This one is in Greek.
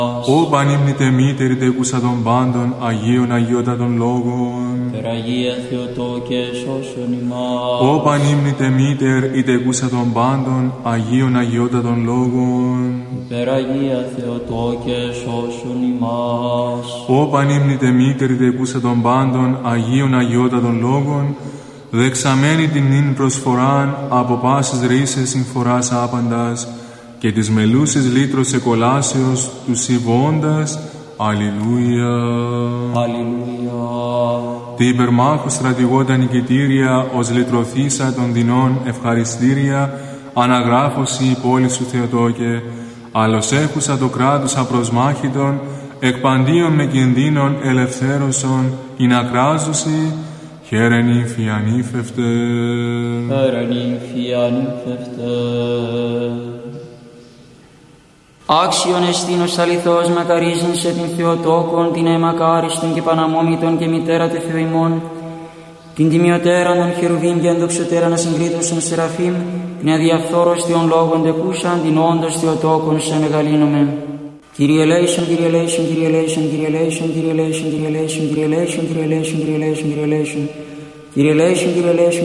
Ω πανύμνητε μήτερη τεκούσα των πάντων, Αγίων Αγιότατων Λόγων. Περαγία Θεοτόκε, σώσον ημάς. Ω πανύμνητε μήτερ η τεκούσα των πάντων, Αγίων Αγιότατων Λόγων. Περαγία Θεοτόκε, σώσον ημάς. Ω πανύμνητε μήτερη τεκούσα των πάντων, Αγίων Αγιότατων Λόγων, δεξαμένη την νυν προσφοράν από πάσης ρίσες συμφοράς άπαντας και της μελούσης λύτρος εκολάσεως του συμβώντας. Αλληλούια. Αλληλούια. Τη υπερμάχου στρατηγώτα νικητήρια ως λυτρωθήσα των δεινών ευχαριστήρια αναγράφωση η πόλη σου Θεοτόκε, άλλος έχουσα το κράτος απροσμάχητον εκπαντίον με κινδύνων ελευθέρωσον η να κράζωση. Χαίρε νύμφη ανήφευτε. Χαίρε νύμφη ανήφευτε. Άξιον εστίνος αληθώς μακαρίζειν σε την Θεοτόκον, την αιμακάριστον και παναμόμητον και μητέρα του Θεού ημών, την τιμιωτέραν των χερουβίμ και ενδοξωτέραν ασυγκρίτωσον Σεραφείμ, την αδιαφθόρος Θεών λόγων τεκούσαν, την όντως Θεοτόκον σε μεγαλύνομεν. Kyrie eleison, Kyrie eleison, Kyrie eleison, Kyrie eleison, Kyrie eleison, Kyrie eleison, Kyrie eleison, Kyrie eleison, Kyrie eleison, Kyrie eleison, Kyrie eleison, Kyrie eleison.